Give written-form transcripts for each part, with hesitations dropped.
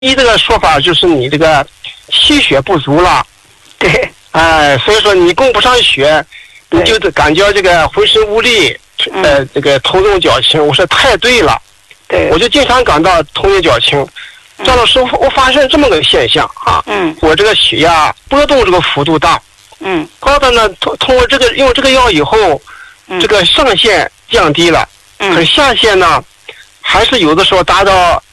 医这个说法就是你这个气血不足了， 对， 所以说你供不上血，你就感觉这个浑身无力，这个头重脚轻。我说太对了， 对， 我就经常感到头重脚轻。张老师，我发现这么个现象啊，我这个血压波动这个幅度大，高的呢，通过用这个药以后，这个上限降低了，可下限呢，还是有的时候达到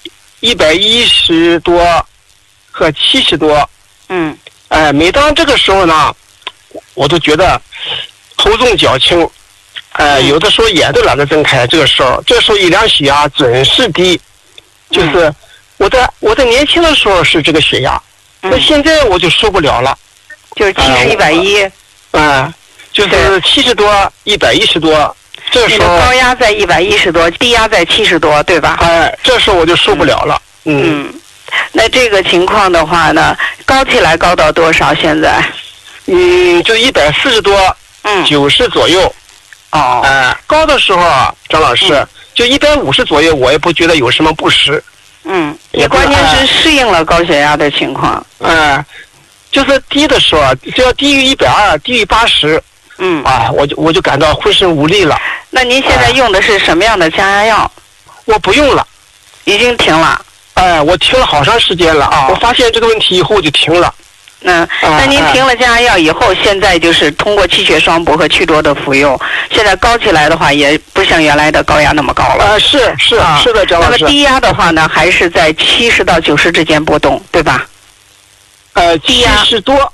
110多和70多，每当这个时候呢，我都觉得头重脚轻，有的时候眼都懒得睁开。这时候一量血压准是低，就是我在年轻的时候是这个血压，那现在我就受不了了， 就是70、110， 就是70多、110多。这时候高压在110多，低压在70多，对吧？ 这时候我就受不了了。 那这个情况的话呢，高起来高到多少？现在？ 就140多，90左右。高的时候啊，张老师，就150左右，我也不觉得有什么不适。 你关键是适应了高血压的情况。 就是低的时候啊，只要低于120，低于80。我就感到浑身无力了。 那您现在用的是什么样的降压药？ 我不用了， 已经停了。 我停了好长时间了啊！我发现这个问题以后就停了。 那您停了降压药以后，现在就是通过气血双补和祛浊的服用，现在高起来的话，也不像原来的高压那么高了。 是的，张老师。 那么低压的话呢，还是在70到90之间波动，对吧 ？70多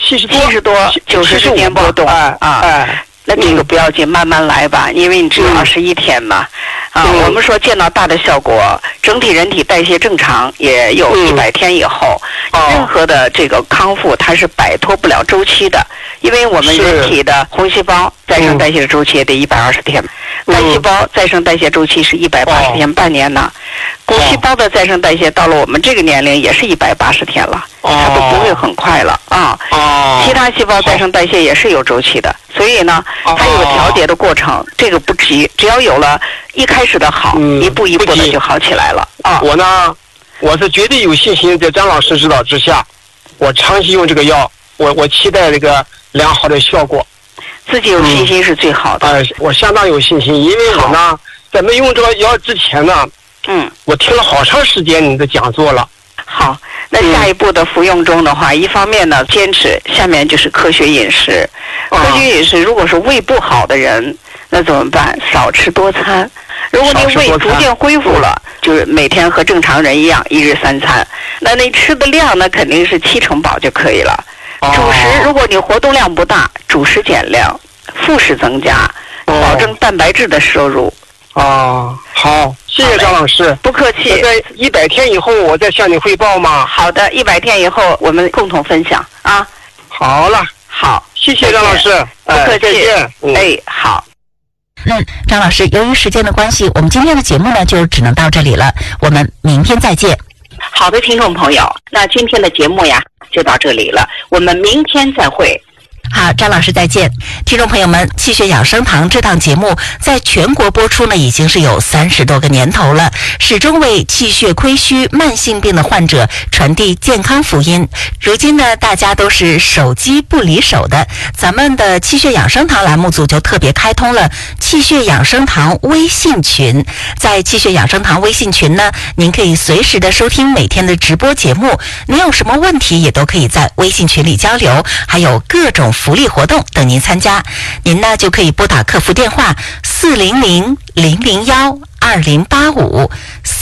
，70多90之间波动。那这个不要紧，慢慢来吧，因为你只有21天嘛。我们说见到大的效果，整体人体代谢正常，也有100天以后，任何的这个康复它是摆脱不了周期的，因为我们人体的红细胞再生代谢的周期也得120天，干细胞再生代谢周期是180天，半年呢。骨细胞的再生代谢到了我们这个年龄也是180天了，它都不会很快了其他细胞再生代谢也是有周期的，所以呢，它有个调节的过程，这个不急，只要有了一开始的好，一步一步的就好起来了我是绝对有信心，在张老师指导之下，我长期用这个药，我期待这个良好的效果。 自己有信心是最好的。 我相当有信心，因为我呢，在没用这个药之前呢，我听了好长时间你的讲座了。 好，那下一步的服用中的话，一方面呢坚持，下面就是科学饮食。科学饮食，如果是胃不好的人，那怎么办？少吃多餐。如果你胃逐渐恢复了，就是每天和正常人一样，1日3餐。那你吃的量呢，肯定是7成饱就可以了。主食，如果你活动量不大，主食减量，副食增加，保证蛋白质的摄入。 好，谢谢张老师， 不客气。 在100天以后，我再向你汇报吗？ 好的100天以后，我们共同分享啊。 好了， 好， 谢谢张老师， 不客气。 再见。 好。 张老师，由于时间的关系，我们今天的节目呢就只能到这里了，我们明天再见。 好的，听众朋友，那今天的节目呀就到这里了，我们明天再会。 好，张老师再见。听众朋友们，气血养生堂这档节目在全国播出呢，已经是有30多个年头了，始终为气血亏虚慢性病的患者传递健康福音。如今呢，大家都是手机不离手的，咱们的气血养生堂栏目组就特别开通了气血养生堂微信群。在气血养生堂微信群呢，您可以随时的收听每天的直播节目，您有什么问题也都可以在微信群里交流，还有各种福利活动等您参加。您呢就可以拨打客服电话400-001-2085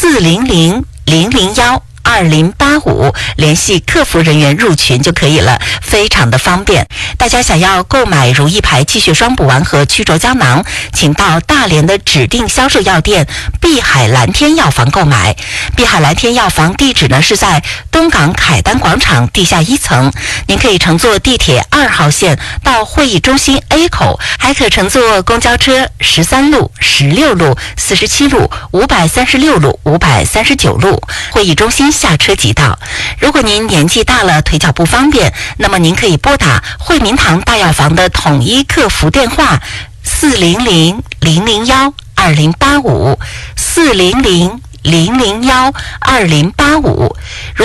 400-001-2085，联系客服人员入群就可以了，非常的方便。大家想要购买如意牌气血双补丸和曲浊胶囊，请到大连的指定销售药店碧海蓝天药房购买。碧海蓝天药房地址呢是在东港凯丹广场地下1层，您可以乘坐地铁2号线到会议中心 A 口，还可乘坐公交车13路、16路、47路、536路、539路，会议中心下车即到。如果您年纪大了，腿脚不方便，那么您可以拨打惠民堂大药房的统一客服电话400-001-2085 400-001-2085 001-2085。